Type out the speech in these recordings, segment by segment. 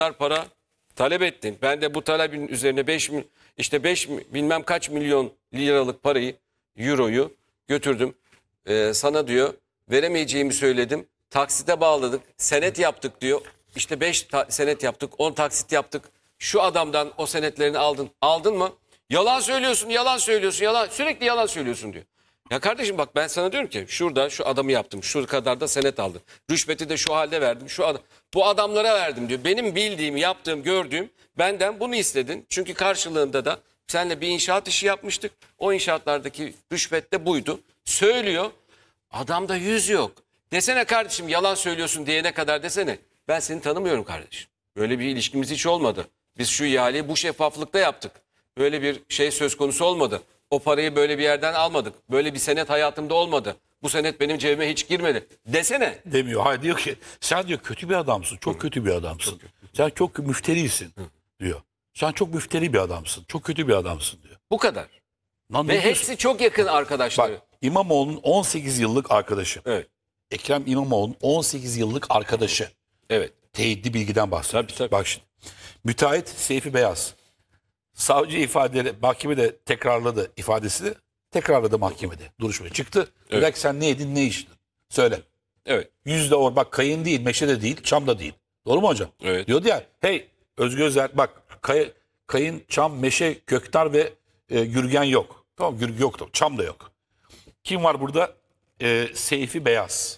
para talep ettin. Ben de bu talebin üzerine 5 bilmem kaç milyon liralık parayı, euroyu götürdüm. Sana diyor veremeyeceğimi söyledim. Taksite bağladık. Senet yaptık diyor. İşte 5 senet yaptık. 10 taksit yaptık. Şu adamdan o senetlerini aldın. Aldın mı? Yalan söylüyorsun, yalan söylüyorsun, yalan. Sürekli yalan söylüyorsun diyor. Ya kardeşim bak ben sana diyorum ki şurada şu adamı yaptım. Şu kadar da senet aldım. Rüşveti de şu halde verdim. Bu adamlara verdim diyor. Benim bildiğim, yaptığım, gördüğüm benden bunu istedin. Çünkü karşılığında da seninle bir inşaat işi yapmıştık. O inşaatlardaki rüşvet de buydu. Söylüyor. Adamda yüz yok. Desene kardeşim yalan söylüyorsun diyene kadar desene. Ben seni tanımıyorum kardeşim. Böyle bir ilişkimiz hiç olmadı. Biz şu ihaleyi bu şeffaflıkta yaptık. Böyle bir şey söz konusu olmadı. O parayı böyle bir yerden almadık. Böyle bir senet hayatımda olmadı. Bu senet benim cebime hiç girmedi. Desene. Demiyor. Hayır diyor ki sen diyor kötü bir adamsın. Çok kötü bir adamsın. Sen çok müfterisin diyor. Sen çok müfteri bir adamsın. Çok kötü bir adamsın diyor. Bu kadar. Lan ne Ve diyorsun? hepsi çok yakın arkadaşları. Bak İmamoğlu'nun 18 yıllık arkadaşı. Evet. Ekrem İmamoğlu'nun 18 yıllık arkadaşı. Evet. Teyitli bilgiden bahsediyor. Tabii. Bak şimdi. Müteahhit Seyfi Beyaz. Savcı ifadeleri mahkemede tekrarladı ifadesini. Tekrarladı mahkemede. Duruşmaya çıktı. Evet. Belki sen ne yedin ne içtin? Söyle. Evet. Yüzde bak kayın değil, meşe de değil, çam da değil. Doğru mu hocam? Evet. Diyordu ya hey Özgür Özel bak kayın, çam, meşe, göktar ve gürgen yok. Tamam gürgen yoktu. Çam da yok. Kim var burada? Seyfi Beyaz.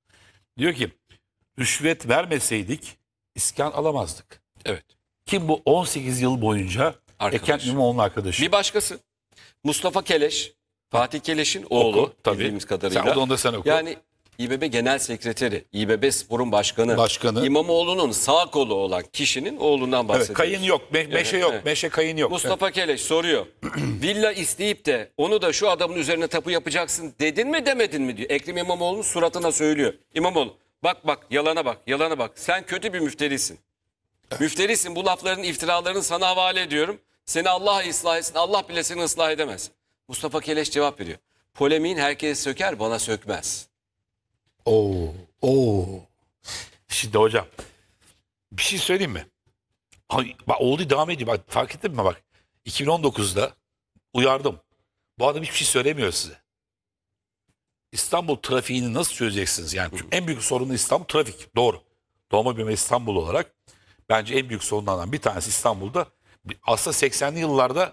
Diyor ki rüşvet vermeseydik iskan alamazdık. Evet. Kim bu 18 yıl boyunca Arkadaş. Ekrem İmamoğlu'nun arkadaşı. Bir başkası. Mustafa Keleş. Fatih Keleş'in oğlu. Oku, tabii. Bildiğimiz kadarıyla. Sen onu da sen oku. Yani İBB Genel Sekreteri, İBB Spor'un başkanı. İmamoğlu'nun sağ kolu olan kişinin oğlundan bahsediyoruz. Evet, kayın yok, meşe yok, evet. meşe kayın yok. Mustafa Keleş soruyor. Villa isteyip de onu da şu adamın üzerine tapu yapacaksın dedin mi demedin mi diyor. Ekrem İmamoğlu'nun suratına söylüyor. İmamoğlu bak yalana bak. Sen kötü bir müfterisin. Müfterisin, bu lafların iftiralarını sana havale ediyorum. Seni Allah ıslah etsin, Allah bile seni ıslah edemez. Mustafa Keleş cevap veriyor. Polemiğin herkes söker, bana sökmez. Oo. Şimdi hocam bir şey söyleyeyim mi? Bak oldu devam ediyor. Bak fark ettin mi bak. 2019'da uyardım. Bu adam hiçbir şey söylemiyor size. İstanbul trafiğini nasıl çözeceksiniz? Yani en büyük sorunu İstanbul trafik. Doğru. Doğma büyüme İstanbul olarak bence en büyük sorunlardan bir tanesi İstanbul'da. Aslında 80'li yıllarda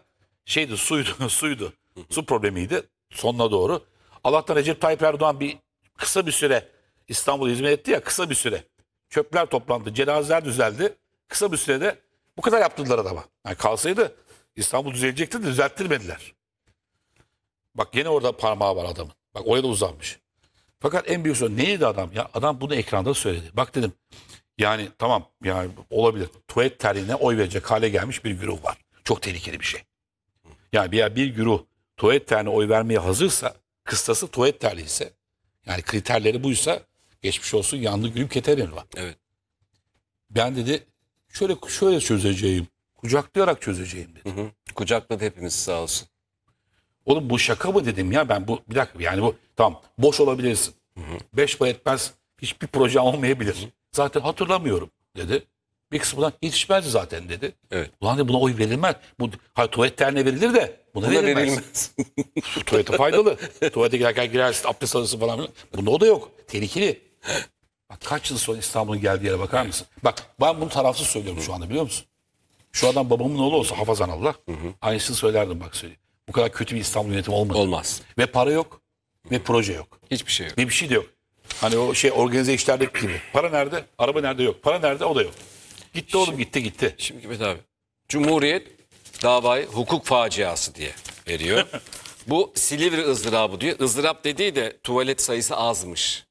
suydu. Su problemiydi sonuna doğru. Allah'tan Recep Tayyip Erdoğan kısa bir süre İstanbul'a hizmet etti ya kısa bir süre. Çöpler toplandı, cenazeler düzeldi. Kısa bir sürede bu kadar yaptırdılar adama. Yani kalsaydı İstanbul düzelecekti de düzelttirmediler. Bak gene orada parmağı var adamın. Bak oraya da uzanmış. Fakat en büyük sorun neydi adam? Ya adam bunu ekranda söyledi. Bak dedim yani tamam yani olabilir. Tuvalet terliğine oy verecek hale gelmiş bir güruh var. Çok tehlikeli bir şey. Yani bir güruh tuvalet terliğine oy vermeye hazırsa kıstası tuvalet terliği ise yani kriterleri buysa geçmiş olsun yandı gülüm keterim var. Evet. Ben dedi şöyle çözeceğim. Kucaklayarak çözeceğim dedi. Kucakladı hepimiz sağ olsun. Oğlum bu şaka mı dedim ya ben bir dakika yani bu tamam boş olabilirsin. 5 para etmez hiçbir proje olmayabilir. Zaten hatırlamıyorum dedi. Bir kısmından yetişmezdi zaten dedi. Evet. Ulan dedi buna oy verilmez. Tuvalet terliğine verilir de buna verilmez. Tuvalete faydalı. Tuvalete girerken girersin abdest alırsın falan. Bunda o da yok. Tehlikeli. Bak kaç yıl sonra İstanbul'un geldiği yere bakar mısın? Bak ben bunu tarafsız söylüyorum şu anda biliyor musun? Şu adam babamın oğlu olsa hafazan Allah. Aynısını söylerdim bak söyleyeyim. Bu kadar kötü bir İstanbul yönetimi olmadı. Olmaz. Ve para yok. Ve proje yok. Hiçbir şey yok. Bir şey de yok. Hani o organize işlerdeki gibi. Para nerede? Araba nerede? Yok. Para nerede? O da yok. Gitti oğlum gitti. Şimdi Hikmet abi. Cumhuriyet davayı hukuk faciası diye veriyor. Bu Silivri ızdırabı diyor. Izdırap dediği de tuvalet sayısı azmış.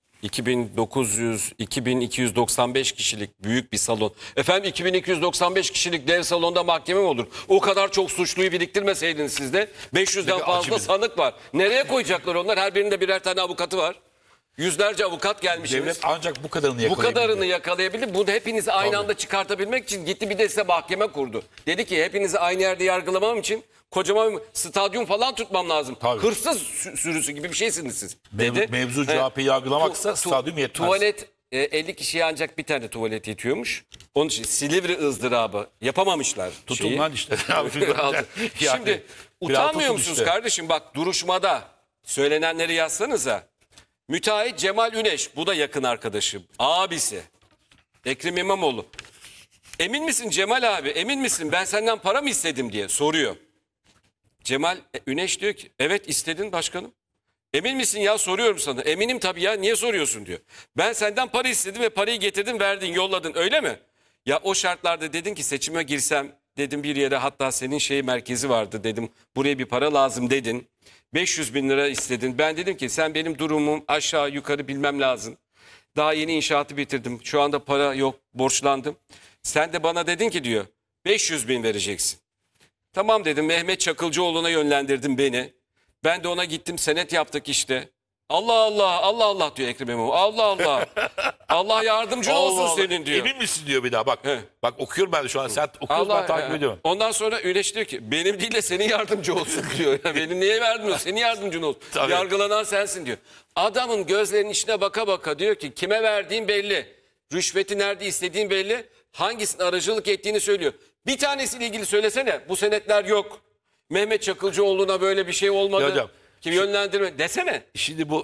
2295 kişilik büyük bir salon. Efendim 2295 kişilik dev salonda mahkeme mi olur? O kadar çok suçluyu biriktirmeseydiniz siz de 500'den fazla sanık var. Nereye koyacaklar onlar? Her birinde birer tane avukatı var. Yüzlerce avukat gelmişsiniz. Devlet ancak bu kadarını yakalayabildi. Bunu hepinizi aynı anda çıkartabilmek için gitti bir de size mahkeme kurdu. Dedi ki hepinizi aynı yerde yargılamam için kocaman bir stadyum falan tutmam lazım. Tabii. Hırsız sürüsü gibi bir şeysiniz siz. Dedi. Mevzu CHP'yi yargılamaksa stadyum yetmez. Tuvalet 50 kişiye ancak bir tane tuvalet yetiyormuş. Onun için Silivri ızdırabı yapamamışlar. Tutun şeyi. lan işte. Aldı. Şimdi utanmıyor musunuz kardeşim? Bak duruşmada söylenenleri yazsanıza. Müteahhit Cemal Üneş, bu da yakın arkadaşım, abisi. Ekrem İmamoğlu. Emin misin Cemal abi, emin misin ben senden para mı istedim diye soruyor. Cemal Üneş diyor ki evet istedin başkanım. Emin misin ya soruyorum sana. Eminim tabii ya niye soruyorsun diyor. Ben senden para istedim ve parayı getirdin verdin yolladın öyle mi? Ya o şartlarda dedin ki seçime girsem dedim bir yere hatta senin merkezi vardı dedim. Buraya bir para lazım dedin. 500 bin lira istedin. Ben dedim ki sen benim durumum aşağı yukarı bilmem lazım. Daha yeni inşaatı bitirdim. Şu anda para yok borçlandım. Sen de bana dedin ki diyor 500 bin vereceksin. Tamam dedim Mehmet Çakılcıoğlu'na yönlendirdin beni. Ben de ona gittim senet yaptık işte. Allah Allah Allah Allah diyor Ekrem İmamoğlu. Allah Allah. Allah yardımcın olsun Allah Allah. senin diyor. Emin misin diyor bir daha bak. He. Bak okuyorum ben de şu an. Sen okuyorsun ben takip ediyorum. Ondan sonra Üneş diyor ki benim değil de senin yardımcı olsun diyor. Ya benim niye vermiyor? Senin yardımcın olsun. Tabii. Yargılanan sensin diyor. Adamın gözlerinin içine baka baka diyor ki kime verdiğin belli. Rüşveti nerede istediğin belli. Hangisinin aracılık ettiğini söylüyor. Bir tanesiyle ilgili söylesene. Bu senetler yok. Mehmet Çakılcıoğlu'na böyle bir şey olmadı. Ya hocam, Kim yönlendirme desene. Şimdi bu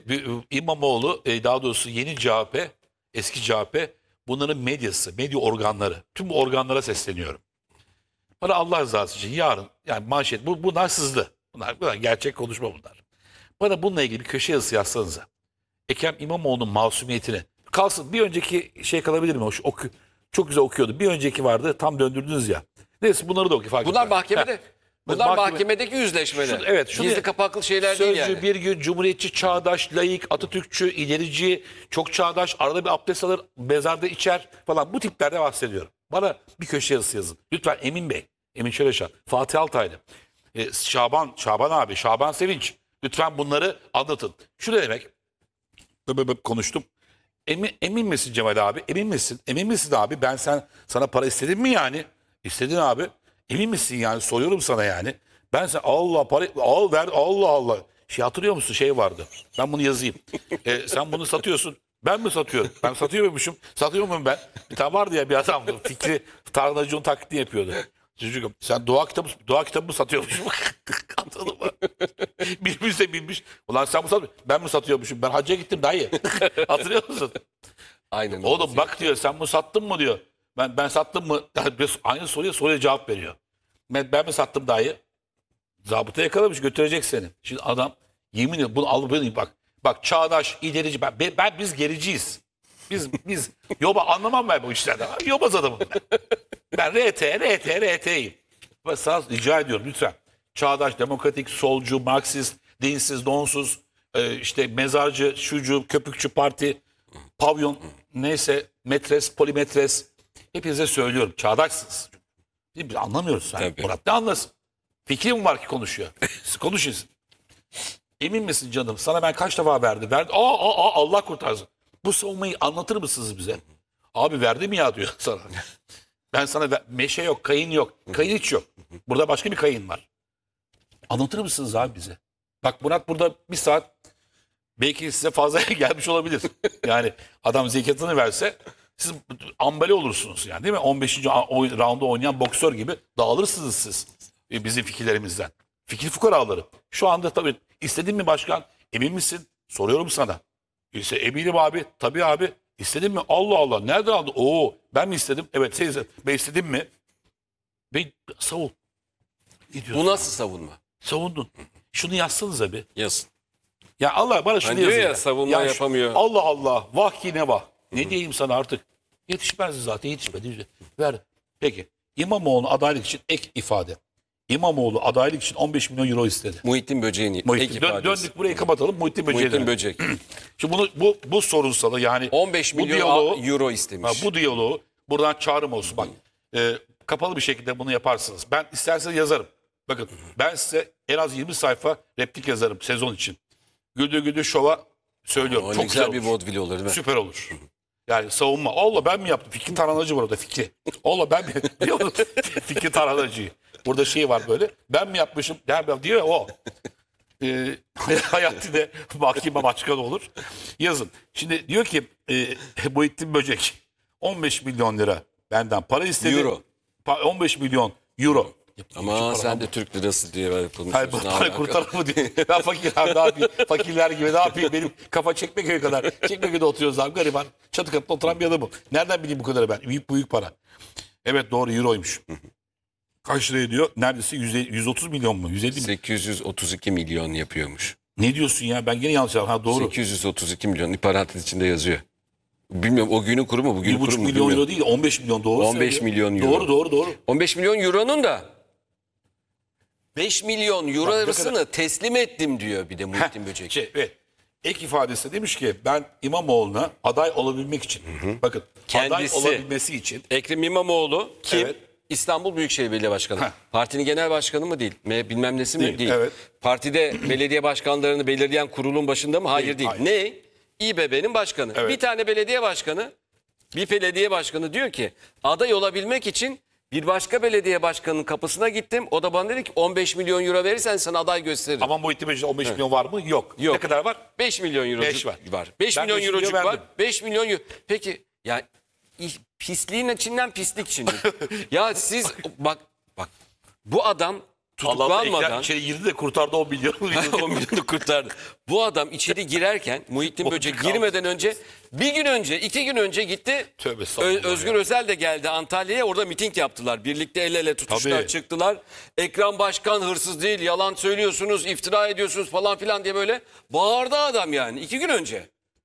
İmamoğlu daha doğrusu yeni CHP, eski CHP bunların medyası, medya organları. Tüm bu organlara sesleniyorum. Bana Allah rızası için yarın yani manşet bunlar sızdı. Bunlar gerçek konuşma bunlar. Bana bununla ilgili bir köşe yazısı yazsanıza. Ekrem İmamoğlu'nun masumiyetini kalsın. Bir önceki kalabilir mi? Çok güzel okuyordu. Bir önceki vardı tam döndürdünüz ya. Neyse bunları da okuyun. Bunlar mahkemede. Bunlar Mahkeme- mahkemedeki yüzleşmeler. Evet, Gizli kapaklı şeyler değil Sözcü, yani. bir gün cumhuriyetçi, çağdaş, laik, Atatürkçü, ilerici, çok çağdaş, arada bir abdest alır, mezarda içer falan bu tiplerde bahsediyorum. Bana bir köşe yazısı yazın. Lütfen Emin Bey, Emin Çeleşan, Fatih Altaylı, Şaban abi, Şaban Sevinç. Lütfen bunları anlatın. Şu ne demek? Konuştum. Emin misin Cemal abi? Emin misin? Emin misin abi? Ben sana para istedim mi yani? İstedin abi. Emin misin yani? Soruyorum sana yani. Ben sen Allah para al ver Allah Allah. Hatırlıyor musun vardı. Ben bunu yazayım. Sen bunu satıyorsun. Ben mi satıyorum? Ben satıyormuşum. Satıyor muyum ben? Bir tane vardı ya bir adam. Fikri Tarlacı'nın taklidini yapıyordu. Çocuğum sen dua kitabı mı satıyormuşum? Anladın mı? Birbirimize binmiş. Ulan sen mi satıyorsun? Ben mi satıyormuşum? Ben hacca gittim dayı. Hatırlıyor musun? Aynen. Oğlum bak diyor sen bunu sattın mı diyor. Ben sattım mı? Aynı soruya cevap veriyor. Ben mi sattım dayı? Zabıta yakalamış götürecek seni. Şimdi adam yemin ediyorum bunu alıp bak. Bak çağdaş, ilerici. Biz gericiyiz. Biz yoba anlamam ben bu işlerden. Yobaz adamım ben. Ben RT'yim. Ve sana rica ediyorum lütfen. Çağdaş, demokratik, solcu, Marksist, dinsiz, donsuz, işte mezarcı, şucu, köpükçü parti, pavyon, neyse metres, polimetres. Hepinize söylüyorum. Çağdaşsınız. Biz anlamıyoruz sen. Tabii. Murat ne anlasın? Fikri mi var ki konuşuyor? Siz konuşun. Emin misin canım? Sana ben kaç defa verdim? Allah kurtarsın. Bu savunmayı anlatır mısınız bize? Abi verdim ya diyor sana. Ben sana meşe yok, kayın yok. Kayın hiç yok. Burada başka bir kayın var. Anlatır mısınız abi bize? Bak Murat burada bir saat belki size fazla gelmiş olabilir. Yani adam zekatını verse siz ambale olursunuz yani değil mi? 15. roundda oynayan boksör gibi dağılırsınız siz bizim fikirlerimizden. Fikir fukaraları. Şu anda tabii istedin mi başkan? Emin misin? Soruyorum sana. İşte eminim abi. Tabii abi. İstedin mi? Allah Allah. Nereden aldın? Oo ben mi istedim? Evet sen istedin. Ben istedim mi? Ve savun. Ne diyorsun? Bu nasıl savunma? Savundun. Şunu yazsanıza bir. Yazın. Ya Allah bana şunu Hani diyor yazın. ya, savunma yapamıyor. Allah Allah. Vah ki ne vah. Ne diyeyim sana artık? Yetişmez zaten yetişmedi. Ver. Peki. İmamoğlu adaylık için ek ifade. İmamoğlu adaylık için 15 milyon euro istedi. Muhittin Böceğini. Döndük burayı kapatalım. Muhittin Böceği. Muhittin Böcek. Şimdi bu sorunsalı yani 15 bu milyon diyaloğu, euro istemiş. bu diyaloğu buradan çağrım olsun. Bak kapalı bir şekilde bunu yaparsınız. Ben isterseniz yazarım. Bakın ben size en az 20 sayfa replik yazarım sezon için. Güldür Güldür Şov'a söylüyorum. O Çok güzel güzel bir olur. vodvil olur değil mi? Süper olur. Yani savunma. Allah ben mi yaptım? Fikri Tarhanacı var orada Fikri. Allah ben mi? Biliyor musun? Fikri Tarhanacı'yı. Burada var böyle. Ben mi yapmışım? Diyor ya o. Hayati de mahkeme başkanı olur. Yazın. Şimdi diyor ki Muhittin Böcek 15 milyon lira benden para istedi. Euro. 15 milyon euro. Ama sen de Türk lirası diye böyle Hayır, bu konuşuyorsun. para kurtarır mı diye. Ben fakir abi ne yapayım? Fakirler gibi ne yapayım? Benim kafa Çekmeköy'e kadar. Çekmeköy'de oturuyoruz abi gariban. Çatı katında oturan bir adamım. Nereden bileyim bu kadarı ben? Büyük para. Evet doğru euroymuş. Kaç lira ediyor? Neredeyse 130 milyon mu? 150 mi? 832 milyon yapıyormuş. Ne diyorsun ya? Ben gene yanlış anladım. Ha doğru. 832 milyon parantez içinde yazıyor. Bilmiyorum o günün kuru mu bugünün 1,5 kuru mu milyon bilmiyorum. euro değil 15 milyon doğru 15 söylüyor. milyon euro. Doğru. 15 milyon euronun da 5 milyon euro Bak, ne arasını teslim ettim diyor bir de Muhittin Böcek. Evet. Ek ifadesi demiş ki ben İmamoğlu'na aday olabilmek için. Bakın Kendisi. aday olabilmesi için. Ekrem İmamoğlu kim? Evet. İstanbul Büyükşehir Belediye Başkanı. Heh. Partinin genel başkanı mı değil? Bilmem nesi mi? Değil, Değil. evet. Partide belediye başkanlarını belirleyen kurulun başında mı? Hayır değil. hayır. Ne? İBB'nin başkanı. Evet. Bir tane belediye başkanı, bir belediye başkanı diyor ki aday olabilmek için bir başka belediye başkanının kapısına gittim. O da bana dedi ki 15 milyon euro verirsen sana aday gösteririm. Ama Muhittin Böcek'te 15 milyon var mı? Yok. Yok. Ne kadar var? 5 milyon euro 5 var. var. 5 Ben milyon 5 eurocuk milyon var. verdim. 5 milyon euro. Peki ya pisliğin içinden pislik şimdi. Ya siz bak bu adam Allah'tan tutuklanmadan içeri girdi de kurtardı 10 milyon. 10 milyonu kurtardı. Bu adam içeri girerken Muhittin Oldu Böcek kaldı. girmeden önce bir gün önce 2 gün önce gitti. Tövbe estağfurullah Özgür ya. Özel de geldi Antalya'ya orada miting yaptılar. Birlikte el ele tutuştular Tabii. çıktılar. Ekrem Başkan hırsız değil yalan söylüyorsunuz iftira ediyorsunuz falan filan diye böyle bağırdı adam yani 2 gün önce.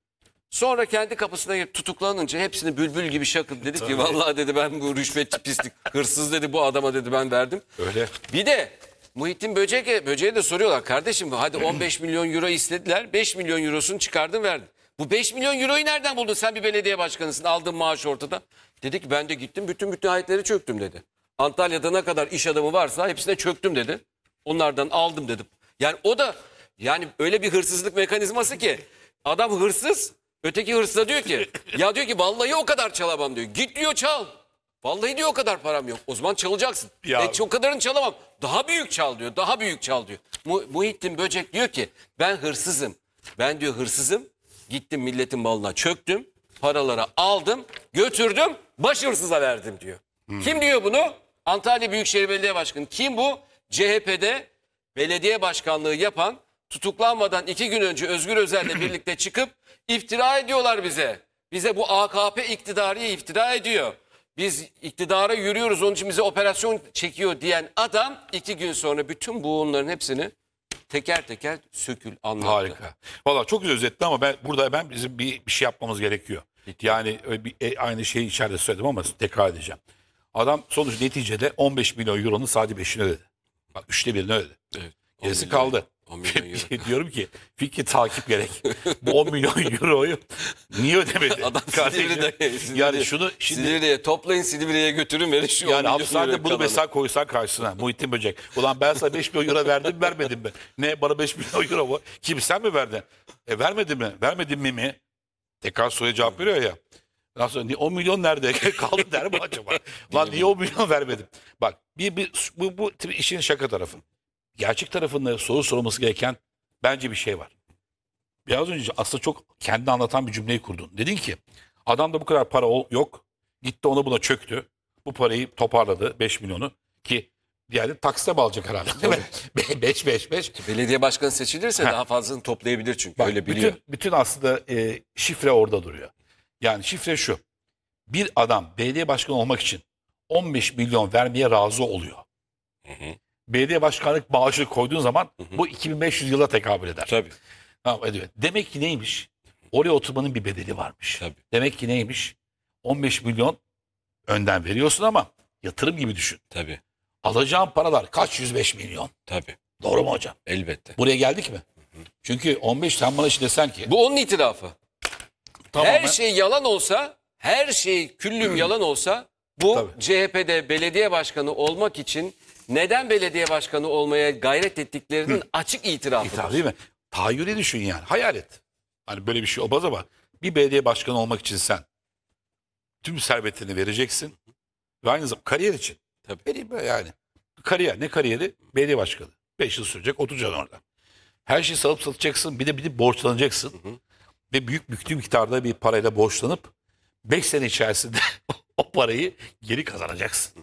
Sonra kendi kapısına gelip tutuklanınca hepsini bülbül gibi şakıp dedi ki vallahi dedi ben bu rüşvetçi pislik hırsız dedi bu adama dedi ben verdim. Öyle. Bir de Muhittin Böcek'e de soruyorlar kardeşim hadi 15 milyon euro istediler 5 milyon eurosunu çıkardın verdin. Bu 5 milyon euroyu nereden buldun sen bir belediye başkanısın aldığın maaş ortada. Dedi ki ben de gittim bütün müteahhitleri çöktüm dedi. Antalya'da ne kadar iş adamı varsa hepsine çöktüm dedi. Onlardan aldım dedim. Yani o da yani öyle bir hırsızlık mekanizması ki adam hırsız öteki hırsıza diyor ki ya diyor ki vallahi o kadar çalamam diyor. Git diyor çal. Vallahi diyor o kadar param yok. O zaman çalacaksın. Ya- O kadarını çalamam. Daha büyük çal diyor. Daha büyük çal diyor. Muhittin Böcek diyor ki ben hırsızım. Ben diyor hırsızım. Gittim milletin malına çöktüm. Paraları aldım. Götürdüm. Baş hırsıza verdim diyor. Kim diyor bunu? Antalya Büyükşehir Belediye Başkanı. Kim bu? CHP'de belediye başkanlığı yapan tutuklanmadan 2 gün önce Özgür Özel'le birlikte çıkıp iftira ediyorlar bize. Bize bu AKP iktidarı iftira ediyor. Biz iktidara yürüyoruz onun için bize operasyon çekiyor diyen adam 2 gün sonra bütün bunların hepsini teker teker anlattı. Harika. Valla çok güzel özetti ama bizim bir şey yapmamız gerekiyor. Yani aynı şeyi içeride söyledim ama tekrar edeceğim. Adam sonuç neticede 15 milyon euronun sadece 5'ini ödedi. Bak 3'te 1'ini ödedi. Evet, 10 Gerisi milyon, kaldı. 10 milyon euro. Diyorum ki fikri takip gerek. Bu 10 milyon euroyu niye ödemedi? Adam Kardeşim, Silivri'de, yani şunu şimdi Silivri'ye toplayın Silivri'ye götürün verin şu 10 yani milyon hapishanede euro bunu kalanı. mesela koysan karşısına Muhittin Böcek. Ulan ben sana 5 milyon euro verdim vermedim mi? Ne bana 5 milyon euro mu? Kim sen mi verdin? Vermedin mi? Vermedin mi? Tekrar soruya cevap veriyor ya. Ondan sonra 10 milyon nerede kaldı der mi acaba? Lan niye 10 milyon vermedim? Bak bu işin şaka tarafı. Gerçek tarafında soru sorulması gereken bence bir şey var. Biraz önce aslında çok kendini anlatan bir cümleyi kurdun. Dedin ki adamda bu kadar para yok. Gitti ona buna çöktü. Bu parayı toparladı 5 milyonu ki yani taksite mi alacak herhalde değil mi? 5. Belediye başkanı seçilirse daha fazlasını toplayabilir çünkü Bak, öyle biliyor. bütün aslında şifre orada duruyor. Yani şifre şu. Bir adam belediye başkanı olmak için 15 milyon vermeye razı oluyor. Belediye başkanlık maaşı koyduğun zaman bu 2500 yıla tekabül eder. Tabii. Tamam, ediyor. Demek ki neymiş? Oraya oturmanın bir bedeli varmış. Tabii. Demek ki neymiş? 15 milyon önden veriyorsun ama yatırım gibi düşün. Tabii. Alacağın paralar kaç 105 milyon. Tabii. Doğru mu hocam? Elbette. Buraya geldik mi? Çünkü 15 sen bana şimdi desen ki Bu onun itirafı. tamamen Her şey yalan olsa, her şey küllüm yalan olsa bu Tabii. CHP'de belediye başkanı olmak için neden belediye başkanı olmaya gayret ettiklerinin açık itirafıdır. İtiraf değil mi? Tahayyülü düşün yani. Hayal et. Hani böyle bir şey olmaz ama bir belediye başkanı olmak için sen tüm servetini vereceksin. Ve aynı zamanda kariyer için. Tabii. Vereyim ben yani. Kariyer. Ne kariyeri? Belediye başkanı. 5 yıl sürecek oturacaksın orada. Her şeyi salıp satacaksın. Bir de borçlanacaksın. Ve büyük miktarda bir parayla borçlanıp 5 sene içerisinde o parayı geri kazanacaksın.